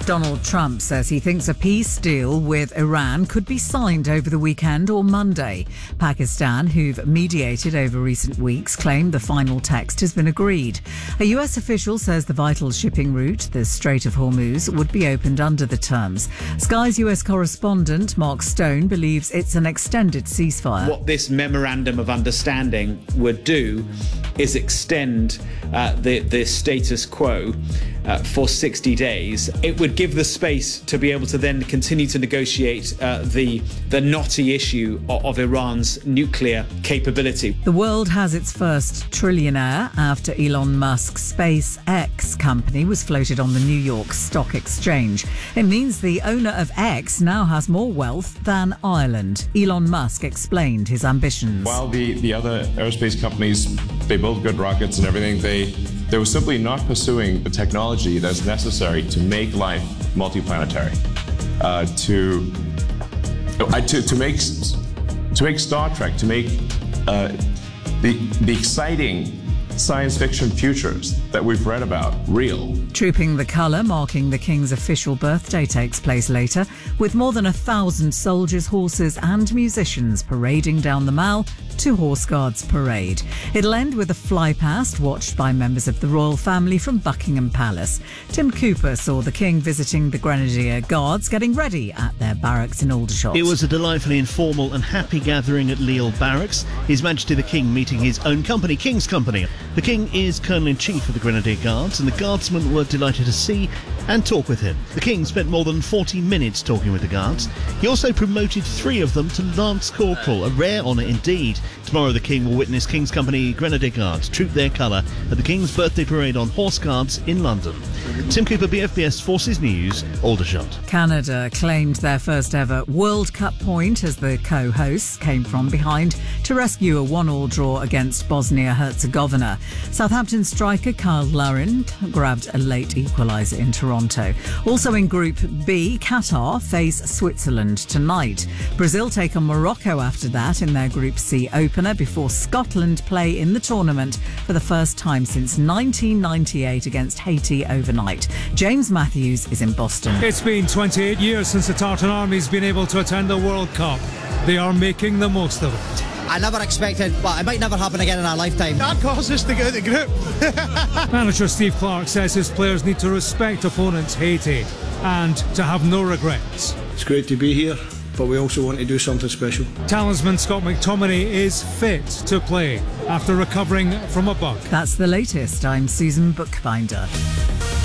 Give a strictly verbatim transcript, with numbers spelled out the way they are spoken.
Donald Trump says he thinks a peace deal with Iran could be signed over the weekend or Monday. Pakistan, who've mediated over recent weeks, claim the final text has been agreed. A U S official says the vital shipping route, the Strait of Hormuz, would be opened under the terms. Sky's U S correspondent Mark Stone believes it's an extended ceasefire. What this memorandum of understanding would do is extend uh, the, the status quo uh, for sixty days. It would give the space to be able to then continue to negotiate uh, the, the knotty issue of, of Iran's nuclear capability. The world has its first trillionaire after Elon Musk's SpaceX company was floated on the New York Stock Exchange. It means the owner of X now has more wealth than Ireland. Elon Musk explained his ambitions. While the, the other aerospace companies, they build good rockets and everything, they, they were simply not pursuing the technology that's necessary to make life multiplanetary, uh, to, uh, to, to, make, to make Star Trek, to make uh, the, the exciting science fiction futures that we've read about real. Trooping the Colour, marking the King's official birthday, takes place later, with more than a thousand soldiers, horses and musicians parading down the Mall to Horse Guards Parade. It'll end with a flypast watched by members of the royal family from Buckingham Palace. Tim Cooper saw the King visiting the Grenadier Guards getting ready at their barracks in Aldershot. It was a delightfully informal and happy gathering at Lille Barracks. His Majesty the King meeting his own company, King's Company. The King is Colonel-in-Chief of the Grenadier Guards, and the Guardsmen were delighted to see and talk with him. The King spent more than forty minutes talking with the Guards. He also promoted three of them to Lance Corporal, a rare honour indeed. Tomorrow the King will witness King's Company Grenadier Guards troop their colour at the King's birthday parade on Horse Guards in London. Tim Cooper, B F B S Forces News, Aldershot. Canada claimed their first ever World Cup point as the co-hosts came from behind to rescue a one-all draw against Bosnia-Herzegovina. Southampton striker Kyle Larin grabbed a late equaliser in Toronto. Also in Group B, Qatar face Switzerland tonight. Brazil take on Morocco after that in their Group C opener before Scotland play in the tournament for the first time since nineteen ninety-eight against Haiti overnight. James Matthews is in Boston. It's been twenty-eight years since the Tartan Army's been able to attend the World Cup. They are making the most of it. I never expected, well, it might never happen again in our lifetime. That caused us to get out of the group. Manager Steve Clarke says his players need to respect opponents Haiti and to have no regrets. It's great to be here, but we also want to do something special. Talisman Scott McTominay is fit to play after recovering from a bug. That's the latest. I'm Susan Bookbinder.